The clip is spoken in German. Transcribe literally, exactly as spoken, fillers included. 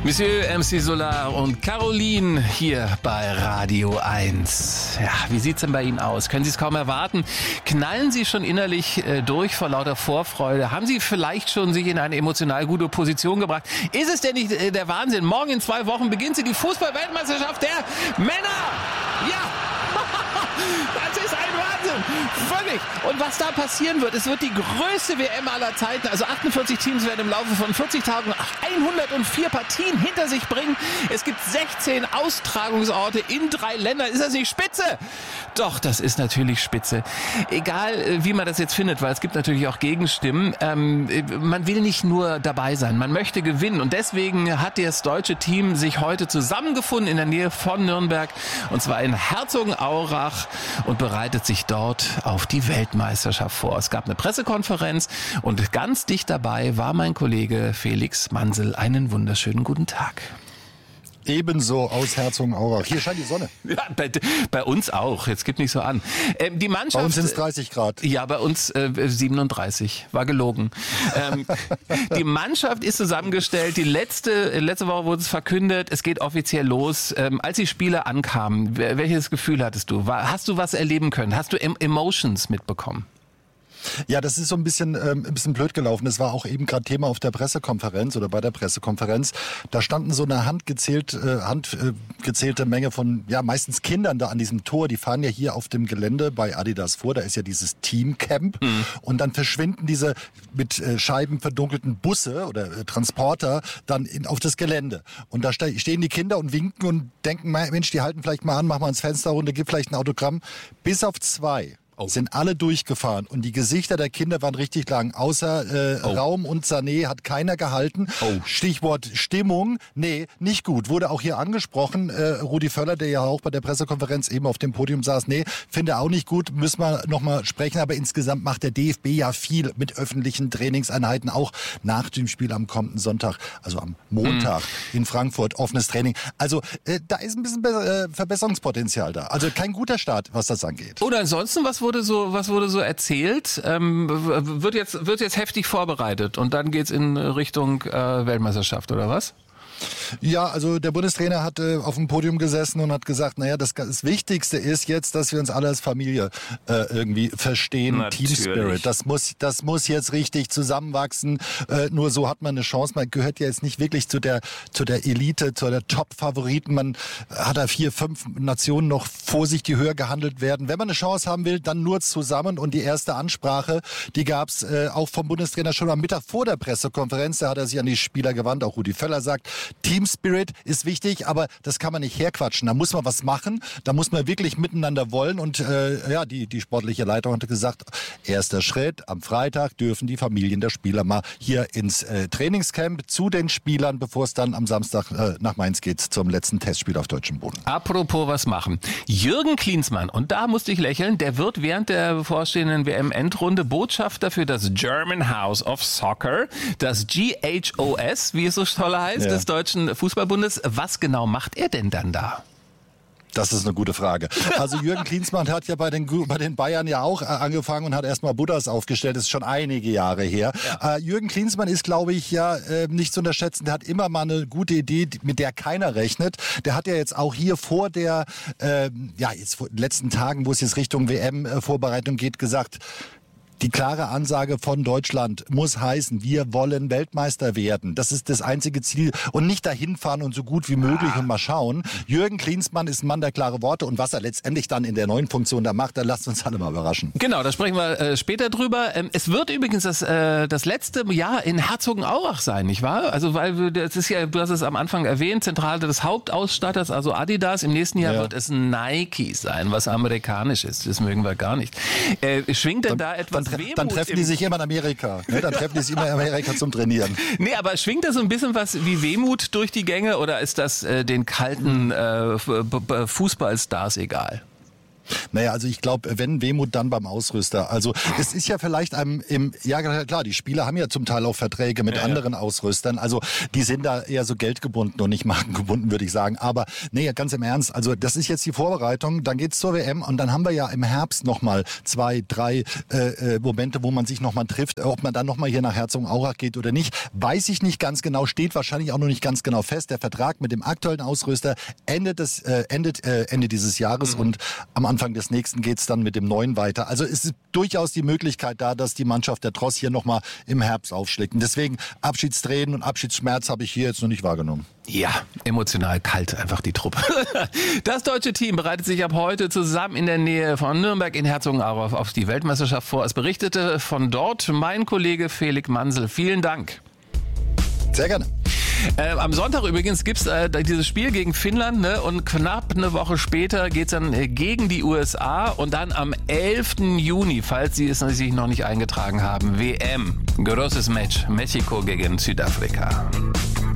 Monsieur M C Solar und Caroline hier bei Radio eins. Ja, wie sieht's denn bei Ihnen aus? Können Sie es kaum erwarten? Knallen Sie schon innerlich äh, durch vor lauter Vorfreude? Haben Sie vielleicht schon sich in eine emotional gute Position gebracht? Ist es denn nicht äh, der Wahnsinn? Morgen in zwei Wochen beginnt sie die Fußball-Weltmeisterschaft der Männer! Ja! Das ist ein Wahnsinn! Völlig! Und was da passieren wird, es wird die größte W M aller Zeiten. Also achtundvierzig Teams werden im Laufe von vierzig Tagen hundertvier Partien hinter sich bringen. Es gibt sechzehn Austragungsorte in drei Ländern. Ist das nicht spitze? Doch, das ist natürlich spitze. Egal, wie man das jetzt findet, weil es gibt natürlich auch Gegenstimmen. Ähm, man will nicht nur dabei sein, man möchte gewinnen. Und deswegen hat das deutsche Team sich heute zusammengefunden in der Nähe von Nürnberg. Und zwar in Herzogenaurach und bereitet sich dort auf die Weltmeisterschaft vor. Es gab eine Pressekonferenz und ganz dicht dabei war mein Kollege Felix Mansel. Einen wunderschönen guten Tag. Ebenso aus Herzogenaurach. Hier scheint die Sonne. Ja, bei, bei uns auch. Jetzt gibt nicht so an. Ähm, die Mannschaft. Bei uns sind es dreißig Grad. Ja, bei uns äh, siebenunddreißig. War gelogen. ähm, die Mannschaft ist zusammengestellt. Die letzte, letzte Woche wurde es verkündet. Es geht offiziell los. Ähm, als die Spieler ankamen, welches Gefühl hattest du? War, hast du was erleben können? Hast du Emotions mitbekommen? Ja, das ist so ein bisschen, ähm, ein bisschen blöd gelaufen. Das war auch eben gerade Thema auf der Pressekonferenz oder bei der Pressekonferenz. Da standen so eine handgezählt, äh, handgezählte Menge von, ja, meistens Kindern da an diesem Tor. Die fahren ja hier auf dem Gelände bei Adidas vor. Da ist ja dieses Teamcamp. Mhm. Und dann verschwinden diese mit äh, Scheiben verdunkelten Busse oder äh, Transporter dann in, auf das Gelände. Und da ste- stehen die Kinder und winken und denken, Mensch, die halten vielleicht mal an, machen mal ins Fenster runter, gib vielleicht ein Autogramm. Bis auf zwei. Oh. Sind alle durchgefahren und die Gesichter der Kinder waren richtig lang. Außer äh, oh. Raum und Sané hat keiner gehalten. Oh. Stichwort Stimmung, nee, nicht gut. Wurde auch hier angesprochen. Äh, Rudi Völler, der ja auch bei der Pressekonferenz eben auf dem Podium saß, nee, finde auch nicht gut, müssen wir nochmal sprechen. Aber insgesamt macht der D F B ja viel mit öffentlichen Trainingseinheiten, auch nach dem Spiel am kommenden Sonntag, also am Montag mhm. in Frankfurt, offenes Training. Also äh, da ist ein bisschen Be- äh, Verbesserungspotenzial da. Also kein guter Start, was das angeht. Oder ansonsten, was wurde so, was wurde so erzählt? Ähm, wird jetzt, wird jetzt heftig vorbereitet und dann geht's in Richtung äh, Weltmeisterschaft, oder was? Ja, also der Bundestrainer hat äh, auf dem Podium gesessen und hat gesagt, naja, das, das Wichtigste ist jetzt, dass wir uns alle als Familie äh, irgendwie verstehen. Natürlich. Team Spirit, das muss, das muss jetzt richtig zusammenwachsen. Äh, nur so hat man eine Chance. Man gehört ja jetzt nicht wirklich zu der, zu der Elite, zu der Top-Favoriten. Man hat da vier, fünf Nationen noch vor sich, die höher gehandelt werden. Wenn man eine Chance haben will, dann nur zusammen. Und die erste Ansprache, die gab's äh, auch vom Bundestrainer schon am Mittag vor der Pressekonferenz. Da hat er sich an die Spieler gewandt. Auch Rudi Völler sagt, Team Spirit ist wichtig, aber das kann man nicht herquatschen. Da muss man was machen, da muss man wirklich miteinander wollen. Und äh, ja, die, die sportliche Leitung hatte gesagt, erster Schritt, am Freitag dürfen die Familien der Spieler mal hier ins äh, Trainingscamp zu den Spielern, bevor es dann am Samstag äh, nach Mainz geht zum letzten Testspiel auf deutschem Boden. Apropos was machen. Jürgen Klinsmann, und da musste ich lächeln, der wird während der bevorstehenden W M-Endrunde Botschafter für das German House of Soccer, das G H O S, wie es so toll heißt, ja. des Deutschen Fußballbundes. Was genau macht er denn dann da? Das ist eine gute Frage. Also Jürgen Klinsmann hat ja bei den, bei den Bayern ja auch angefangen und hat erstmal Buddhas aufgestellt. Das ist schon einige Jahre her. Ja. Äh, Jürgen Klinsmann ist, glaube ich, ja äh, nicht zu unterschätzen. Der hat immer mal eine gute Idee, mit der keiner rechnet. Der hat ja jetzt auch hier vor der, äh, ja jetzt vor den letzten Tagen, wo es jetzt Richtung W M-Vorbereitung geht, gesagt, die klare Ansage von Deutschland muss heißen, wir wollen Weltmeister werden. Das ist das einzige Ziel. Und nicht dahin fahren und so gut wie möglich ah. und mal schauen. Jürgen Klinsmann ist ein Mann der klare Worte. Und was er letztendlich dann in der neuen Funktion da macht, da lasst uns alle mal überraschen. Genau, da sprechen wir äh, später drüber. Ähm, es wird übrigens das, äh, das letzte Jahr in Herzogenaurach sein, nicht wahr? Also weil das ist ja, du hast es am Anfang erwähnt, Zentrale des Hauptausstatters, also Adidas. Im nächsten Jahr ja. wird es Nike sein, was amerikanisch ist. Das mögen wir gar nicht. Äh, schwingt denn dann, da etwas dann, Dann treffen die sich immer in Amerika. Ne? Dann treffen die sich immer in Amerika zum Trainieren. Nee, aber schwingt da so ein bisschen was wie Wehmut durch die Gänge oder ist das äh, den kalten äh, Fußballstars egal? Naja, also ich glaube, wenn Wehmut, dann beim Ausrüster. Also es ist ja vielleicht einem im, ja klar, die Spieler haben ja zum Teil auch Verträge mit ja, anderen ja. Ausrüstern. Also die sind da eher so geldgebunden und nicht markengebunden, würde ich sagen. Aber nee, ganz im Ernst, also das ist jetzt die Vorbereitung, dann geht's zur W M und dann haben wir ja im Herbst nochmal zwei, drei äh, Momente, wo man sich nochmal trifft. Ob man dann nochmal hier nach Herzogenaurach geht oder nicht, weiß ich nicht ganz genau, steht wahrscheinlich auch noch nicht ganz genau fest. Der Vertrag mit dem aktuellen Ausrüster endet, des, äh, endet äh, Ende dieses Jahres mhm. und am Anfang des nächsten geht's dann mit dem neuen weiter. Also es ist durchaus die Möglichkeit da, dass die Mannschaft der Tross hier nochmal im Herbst aufschlägt. Und deswegen Abschiedstränen und Abschiedsschmerz habe ich hier jetzt noch nicht wahrgenommen. Ja, emotional kalt einfach die Truppe. Das deutsche Team bereitet sich ab heute zusammen in der Nähe von Nürnberg in Herzogenaurach auf die Weltmeisterschaft vor. Es berichtete von dort mein Kollege Felix Mansel. Vielen Dank. Sehr gerne. Äh, am Sonntag übrigens gibt's äh, dieses Spiel gegen Finnland, ne? Und knapp eine Woche später geht's dann äh, gegen die U S A und dann am elften Juni, falls Sie es sich noch nicht eingetragen haben, W M. Großes Match, Mexiko gegen Südafrika.